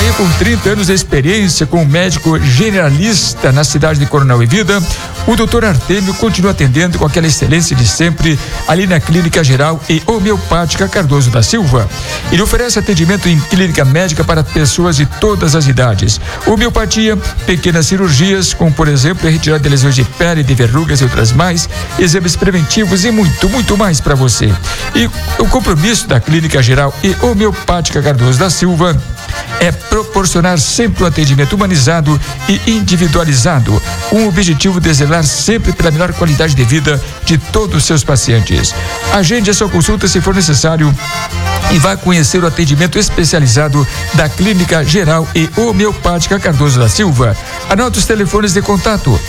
aí com 30 anos de experiência como médico generalista na cidade de Coronel e Vida, o Dr. Artêmio continua atendendo com aquela excelência de sempre ali na Clínica Geral e Homeopática Cardoso da Silva. Ele oferece atendimento em clínica médica para pessoas de todas as idades. Homeopatia, pequenas cirurgias, como por exemplo a retirada de lesões de pele, de verrugas e outras mais, exames preventivos e muito mais para você. E o compromisso da Clínica Geral e Homeopática Cardoso da Silva é proporcionar sempre um atendimento humanizado e individualizado, com o objetivo de zelar sempre pela melhor qualidade de vida de todos os seus pacientes. Agende a sua consulta se for necessário e vai conhecer o atendimento especializado da Clínica Geral e Homeopática Cardoso da Silva. Anote os telefones de contato: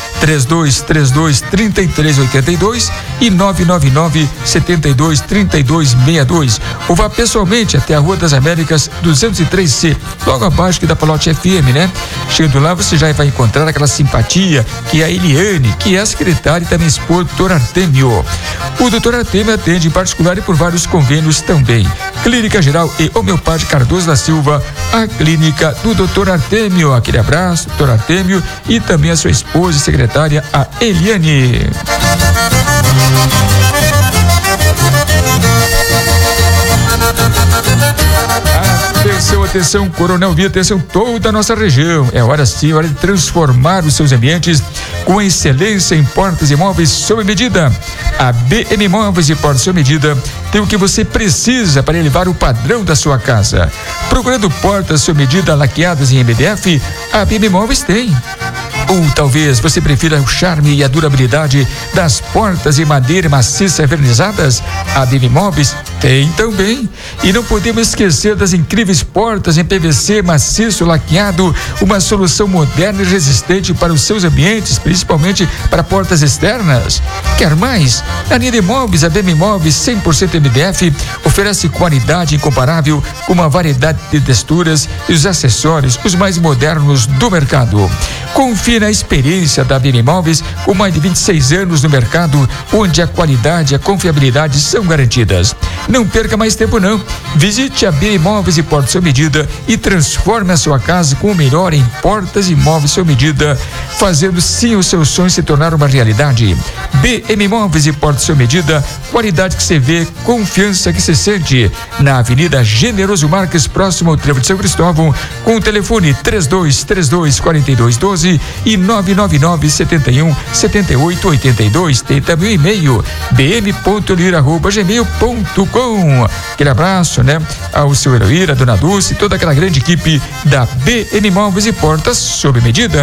3232-3382 e 999-723262. Ou vá pessoalmente até a Rua das Américas 203C, logo abaixo aqui da Palote FM, né? Chegando lá, você já vai encontrar aquela simpatia que é a Eliane, que é a secretária e também esposa do Dr. Artêmio. O Dr. Artêmio atende em particular e por vários convênios também. Clínica Geral e Homeopática Cardoso da Silva, a clínica do Dr. Artêmio. Aquele abraço, Dr. Artêmio, e também a sua esposa e secretária, a Eliane. Atenção, Coronel Via, atenção toda a nossa região. É hora sim, hora de transformar os seus ambientes com excelência em portas e móveis sob medida. A BM Móveis e Portas sob medida tem o que você precisa para elevar o padrão da sua casa. Procurando portas sob medida laqueadas em MDF, a BM Móveis tem. Ou talvez você prefira o charme e a durabilidade das portas de madeira maciça vernizadas? A BM Móveis tem também. E não podemos esquecer das incríveis portas em PVC maciço laqueado, uma solução moderna e resistente para os seus ambientes, principalmente para portas externas. Quer mais? Na linha de móveis, a BM Móveis 100% MDF oferece qualidade incomparável, com uma variedade de texturas e os acessórios os mais modernos do mercado. Confie na experiência da BM Móveis, com mais de 26 anos no mercado, onde a qualidade e a confiabilidade são garantidas. Não perca mais tempo não. Visite a BM Móveis e Portas sob medida e transforme a sua casa com o melhor em portas e móveis sob medida, fazendo sim o seu sonho se tornar uma realidade. BM Móveis e Portas sob medida, qualidade que se vê, confiança que se sente. Na Avenida Generoso Marques, próximo ao Trevo de São Cristóvão, com o telefone 3232-4212 e 999-71-7882. Tem também o e-mail bm.lir@gmail.com. Aquele abraço, né, ao seu Heloíra, dona Dulce e toda aquela grande equipe da BM Móveis e Portas sob medida.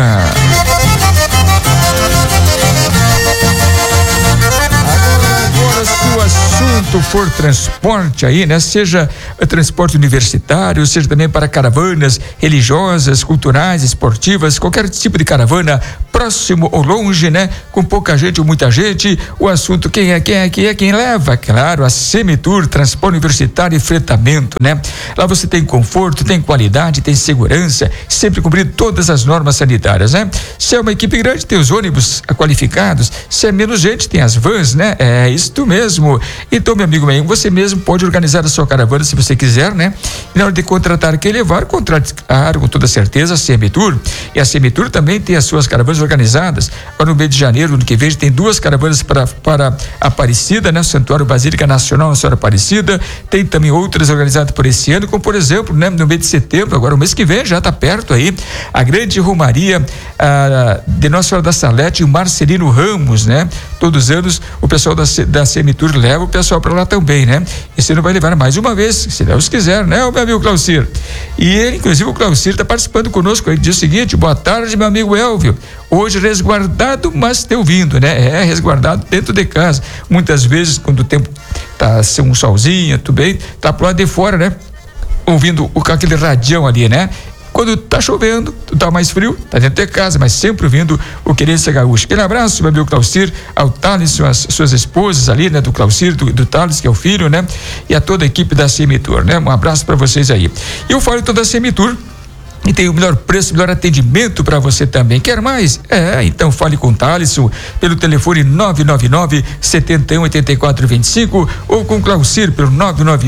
Se o assunto for transporte aí, né? Seja transporte universitário, seja também para caravanas religiosas, culturais, esportivas, qualquer tipo de caravana, próximo ou longe, né? Com pouca gente ou muita gente, o assunto quem leva? Claro, a Semitour, transporte universitário e fretamento, né? Lá você tem conforto, tem qualidade, tem segurança, sempre cumprindo todas as normas sanitárias, né? Se é uma equipe grande, tem os ônibus qualificados, se é menos gente, tem as vans, né? É isto mesmo. Então, meu amigo, você mesmo pode organizar a sua caravana se você quiser, né? E na hora de contratar quem levar, contrate, claro, com toda certeza, a Semitour. E a Semitour também tem as suas caravanas organizadas. Agora, no mês de janeiro, ano que vem, tem 2 caravanas para Aparecida, né? Santuário Basílica Nacional Nossa Senhora Aparecida. Tem também outras organizadas por esse ano, como por exemplo, né? No mês de setembro, agora o mês que vem, já está perto aí, a grande Romaria de Nossa Senhora da Salete e o Marcelino Ramos, né? Todos os anos o pessoal da Semitour leva o pessoal para lá também, né? Esse ano vai levar mais uma vez, se Deus quiser, né, o meu amigo Claucir? E ele, inclusive, o Claucir está participando conosco. Ele diz o seguinte: boa tarde, meu amigo Elvio. Hoje resguardado, mas te ouvindo, né? Resguardado dentro de casa. Muitas vezes, quando o tempo tá um solzinho, tudo bem, tá pro lado de fora, né? Ouvindo aquele radião ali, né? Quando tá chovendo, tá mais frio, tá dentro de casa, mas sempre ouvindo o Querência Gaúcha. Aquele abraço, meu amigo Claucir, ao Thales, suas esposas ali, né? Do Claucir, do Thales, que é o filho, né? E a toda a equipe da Semitour, né? Um abraço para vocês aí. E eu falo então da Semitour, e tem o melhor preço, o melhor atendimento para você também. Quer mais? Então fale com o Thaleson pelo telefone 999-71-8425 ou com o Claucir pelo 991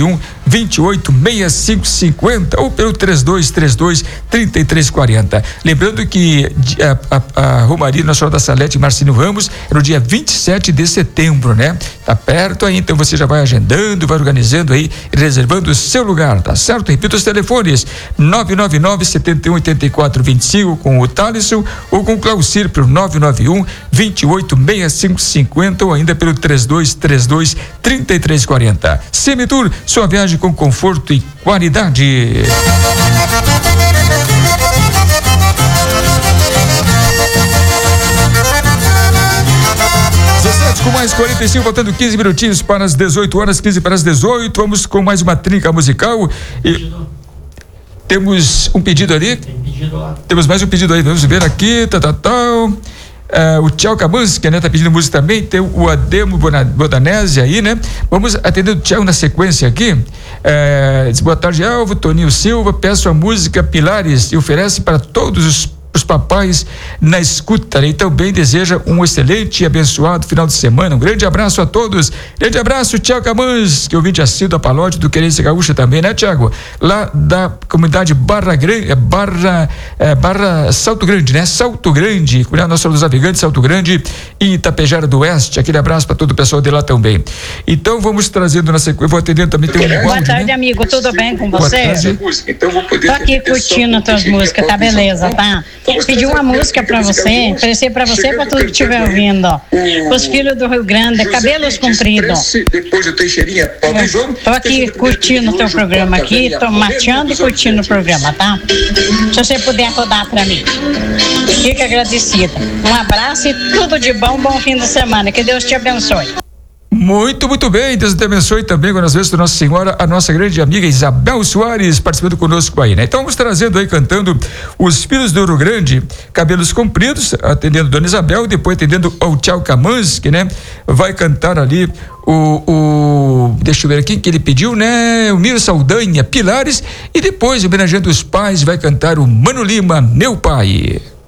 286550 ou pelo 3232-3340. Lembrando que a Romaria Nossa Senhora da Salete Marcinho Ramos é no dia 27 de setembro, né? Tá perto aí, então você já vai agendando, vai organizando aí, reservando o seu lugar, tá certo? Repito os telefones: 999-718425 com o Thaleson ou com o Claucir pelo 991-286550 ou ainda pelo 3232-3340. Semitour, sua viagem com conforto e qualidade. 17 com mais 45, faltando 15 minutinhos para as 18 horas, 15 para as 18. Vamos com mais uma trinca musical. E temos um pedido ali. Temos mais um pedido aí. Vamos ver aqui. O Tchau Camusca, né? Tá pedindo música também. Tem o Ademo Bodanese aí, né? Vamos atender o Tchau na sequência aqui. Diz boa tarde, Alvo, Toninho Silva. Peço a música Pilares e oferece para todos os papais na escuta, né? E também deseja um excelente e abençoado final de semana. Um grande abraço a todos. Grande abraço, Tiago Camãs, que ouvinte assíduo a Palote do Querência Gaúcha também, né, Tiago? Lá da comunidade Barra Salto Grande, né? Salto Grande, comunidade Nossa Senhora dos Navegantes, Salto Grande e Itapejara do Oeste. Aquele abraço para todo o pessoal de lá também. Então vamos trazendo na sequência. Eu vou atendendo também. Tem um boa tarde, né? Amigo. Tudo bem com você? Tô aqui curtindo as tuas músicas, tá beleza, tá? Pedi uma música pra você, oferecer pra você e pra tudo que estiver ouvindo, ó. Os filhos do Rio Grande, cabelos compridos. Tô aqui curtindo o teu programa aqui, tô mateando e curtindo o programa, tá? Se você puder rodar pra mim, fica agradecida. Um abraço e tudo de bom, bom fim de semana, que Deus te abençoe. Muito, muito bem, Deus te abençoe também com as vezes da Nossa Senhora, a nossa grande amiga Isabel Soares participando conosco aí, né? Então vamos trazendo aí, cantando Os Filhos do Rio Grande, Cabelos Compridos, atendendo Dona Isabel, depois atendendo ao Tchau Camanski, né? Vai cantar ali deixa eu ver aqui, que ele pediu, né? O Miro Saldanha, Pilares, e depois, homenageando os pais, vai cantar o Mano Lima, Meu Pai.